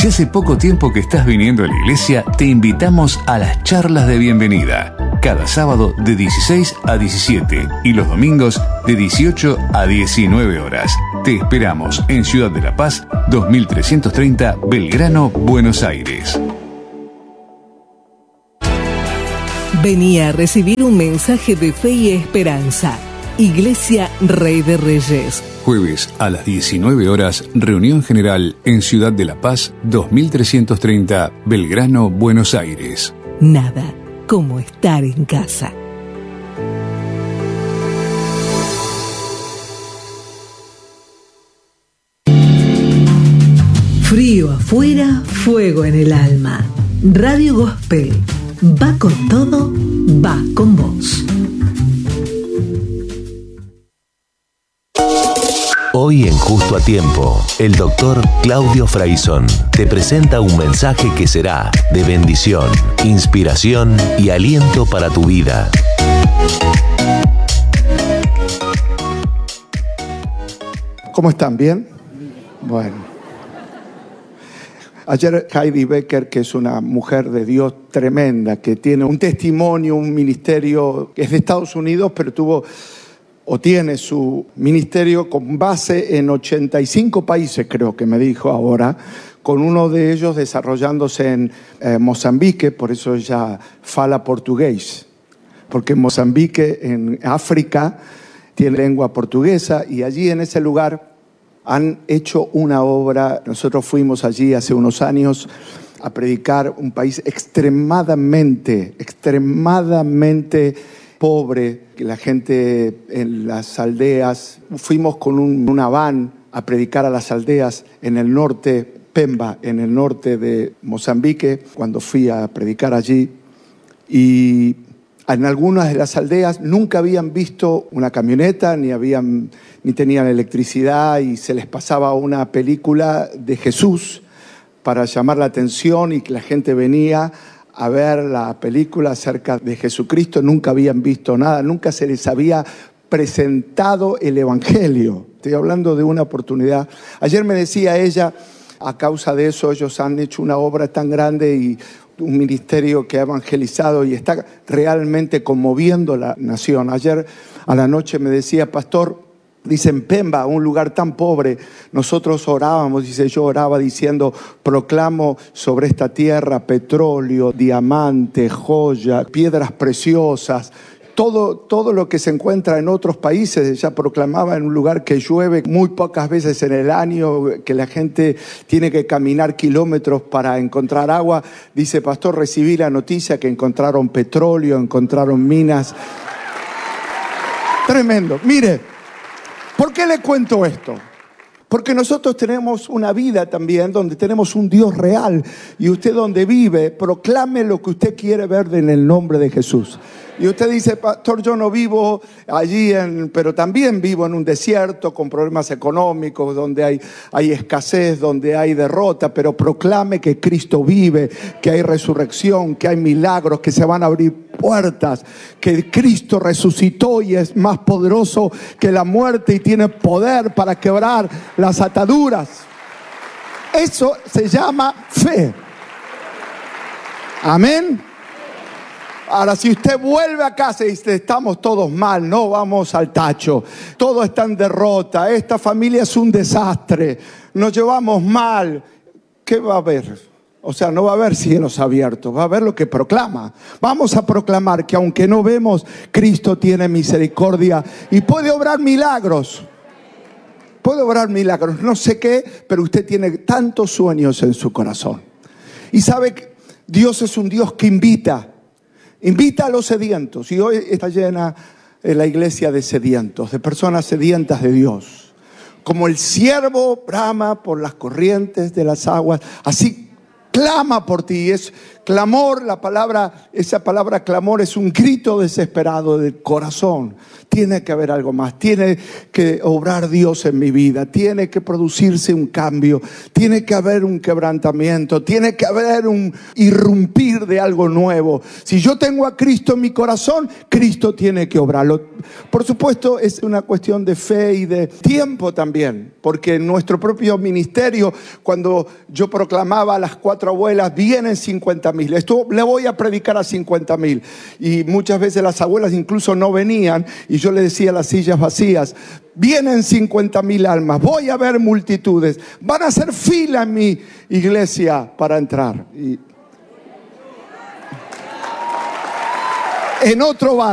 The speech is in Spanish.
Si hace poco tiempo que estás viniendo a la iglesia, te invitamos a las charlas de bienvenida. Cada sábado de 16 a 17 y los domingos de 18 a 19 horas. Te esperamos en Ciudad de la Paz, 2330 Belgrano, Buenos Aires. Venía a recibir un mensaje de fe y esperanza. Iglesia Rey de Reyes. Jueves a las 19 horas, reunión general en Ciudad de la Paz, 2330 Belgrano, Buenos Aires. Nada como estar en casa. Frío afuera, fuego en el alma. Radio Gospel. Va con todo, va con vos. Hoy en Justo a Tiempo, el doctor Claudio Fraison te presenta un mensaje que será de bendición, inspiración y aliento para tu vida. ¿Cómo están? ¿Bien? Bueno. Ayer Heidi Becker, que es una mujer de Dios tremenda, que tiene un testimonio, un ministerio, que es de Estados Unidos, pero tiene su ministerio con base en 85 países, creo que me dijo ahora, con uno de ellos desarrollándose en Mozambique, por eso ella fala portugués, porque Mozambique en África tiene lengua portuguesa y allí en ese lugar han hecho una obra. Nosotros fuimos allí hace unos años a predicar, un país extremadamente pobre, que la gente en las aldeas. Fuimos con una van a predicar a las aldeas en el norte, Pemba, en el norte de Mozambique, cuando fui a predicar allí. Y en algunas de las aldeas nunca habían visto una camioneta, ni tenían electricidad, y se les pasaba una película de Jesús para llamar la atención, y que la gente venía a ver la película acerca de Jesucristo. Nunca habían visto nada, nunca se les había presentado el Evangelio. Estoy hablando de una oportunidad. Ayer me decía ella, a causa de eso ellos han hecho una obra tan grande y un ministerio que ha evangelizado y está realmente conmoviendo la nación. Ayer a la noche me decía, pastor, dice, en Pemba, un lugar tan pobre, nosotros orábamos, dice, yo oraba diciendo, proclamo sobre esta tierra petróleo, diamante, joya, piedras preciosas, todo lo que se encuentra en otros países. Ella proclamaba en un lugar que llueve muy pocas veces en el año, que la gente tiene que caminar kilómetros para encontrar agua. Dice, pastor, recibí la noticia que encontraron petróleo, encontraron minas. Tremendo. Mire, ¿por qué le cuento esto? Porque nosotros tenemos una vida también donde tenemos un Dios real, y usted donde vive, proclame lo que usted quiere ver en el nombre de Jesús. Y usted dice, pastor, yo no vivo allí, pero también vivo en un desierto con problemas económicos, donde hay escasez, donde hay derrota, pero proclame que Cristo vive, que hay resurrección, que hay milagros, que se van a abrir puertas, que Cristo resucitó y es más poderoso que la muerte y tiene poder para quebrar las ataduras. Eso se llama fe. Amén. Ahora, si usted vuelve a casa y dice, estamos todos mal, no vamos al tacho, todo está en derrota, esta familia es un desastre, nos llevamos mal, ¿qué va a haber? O sea, no va a haber cielos abiertos, va a haber lo que proclama. Vamos a proclamar que aunque no vemos, Cristo tiene misericordia y puede obrar milagros. Puede obrar milagros, no sé qué, pero usted tiene tantos sueños en su corazón. Y sabe que Dios es un Dios que invita a los sedientos. Y hoy está llena la iglesia de sedientos, de personas sedientas de Dios. Como el ciervo brama por las corrientes de las aguas, así clama por ti. Es clamor, esa palabra clamor es un grito desesperado del corazón. Tiene que haber algo más, tiene que obrar Dios en mi vida, tiene que producirse un cambio, tiene que haber un quebrantamiento, tiene que haber un irrumpir de algo nuevo. Si yo tengo a Cristo en mi corazón, Cristo tiene que obrarlo. Por supuesto, es una cuestión de fe y de tiempo también, porque en nuestro propio ministerio, cuando yo proclamaba a las 4 abuelas, vienen 50.000. Esto le voy a predicar a 50.000. Y muchas veces las abuelas incluso no venían, y yo le decía a las sillas vacías: vienen 50.000 almas, voy a ver multitudes, van a hacer fila en mi iglesia para entrar. Y en otro barrio.